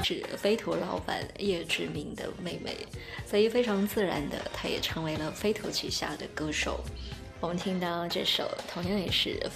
是飞图老板叶志明的妹妹，所以非常自然的，她也成为了飞图旗下的歌手。我们听到这首同样也是